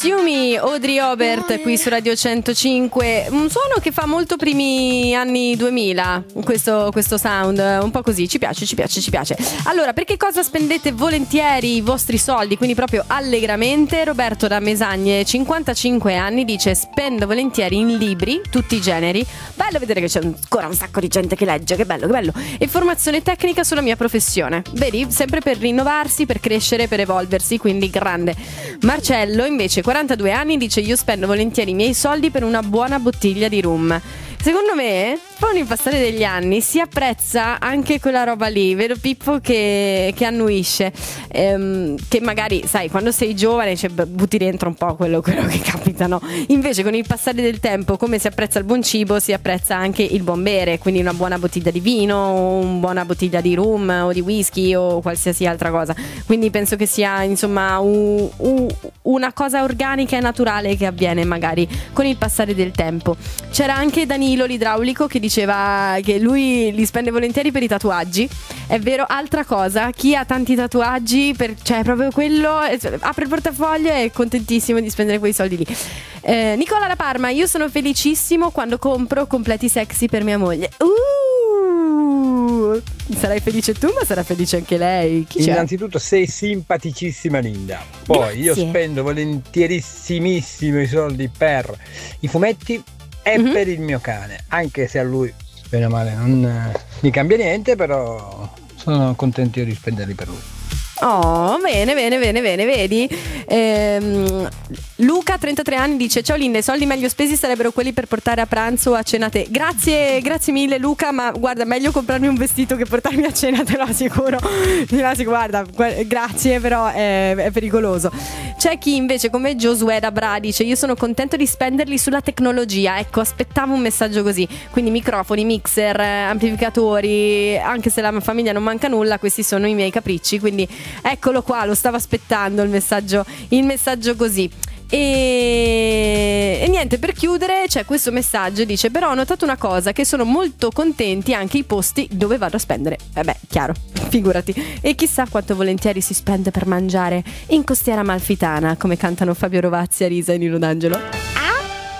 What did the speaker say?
Assume, Audrey Obert qui su Radio 105. Un suono che fa molto primi anni 2000, questo sound, un po' così, ci piace. Allora, per che cosa spendete volentieri i vostri soldi, quindi proprio allegramente? Roberto da Mesagne, 55 anni, dice: spendo volentieri in libri, tutti i generi. Bello vedere che c'è ancora un sacco di gente che legge, che bello. E formazione tecnica sulla mia professione. Vedi, sempre per rinnovarsi, per crescere, per evolversi, quindi grande. Marcello invece, 42 anni, dice: io spendo volentieri i miei soldi per una buona bottiglia di rum. Secondo me, con il passare degli anni si apprezza anche quella roba lì, vero Pippo, che annuisce, che magari, sai, quando sei giovane butti dentro un po' quello che capita, no? Invece con il passare del tempo, come si apprezza il buon cibo, si apprezza anche il buon bere, quindi una buona bottiglia di vino, una buona bottiglia di rum o di whisky o qualsiasi altra cosa. Quindi penso che sia, insomma, una cosa organica e naturale che avviene magari con il passare del tempo. C'era anche Danilo l'idraulico che diceva che lui li spende volentieri per i tatuaggi. È vero, altra cosa, chi ha tanti tatuaggi, cioè proprio quello, apre il portafoglio e è contentissimo di spendere quei soldi lì. Nicola La Parma, io sono felicissimo quando compro completi sexy per mia moglie. Sarai felice tu, ma sarà felice anche lei. Innanzitutto sei simpaticissima Linda. Poi Grazie. Io spendo volentierissimissimo i soldi per i fumetti e per il mio cane, anche se a lui bene o male non mi cambia niente, però sono contento di spenderli per lui. Oh, bene, vedi? Luca, 33 anni, dice: ciao Linda, i soldi meglio spesi sarebbero quelli per portare a pranzo o a cena te. Grazie mille Luca, ma guarda, meglio comprarmi un vestito che portarmi a cena, te lo assicuro. Guarda, grazie, però è pericoloso. C'è chi invece, come Giosuè da Bra, dice: io sono contento di spenderli sulla tecnologia. Ecco, aspettavo un messaggio così. Quindi microfoni, mixer, amplificatori, anche se la famiglia non manca nulla, questi sono i miei capricci, quindi eccolo qua, lo stavo aspettando il messaggio così. E niente, per chiudere c'è questo messaggio, dice: però ho notato una cosa, che sono molto contenti anche i posti dove vado a spendere. Chiaro, figurati. E chissà quanto volentieri si spende per mangiare in Costiera Amalfitana, come cantano Fabio Rovazzi, Arisa e Nino D'Angelo.